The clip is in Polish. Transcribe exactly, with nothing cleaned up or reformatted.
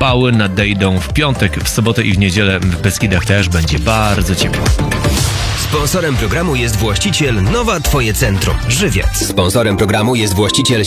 upały nadejdą w piątek, w sobotę i w niedzielę w Beskidach też będzie bardzo ciepło. Sponsorem programu jest właściciel Nowa Twoje Centrum, Żywiec. Sponsorem programu jest właściciel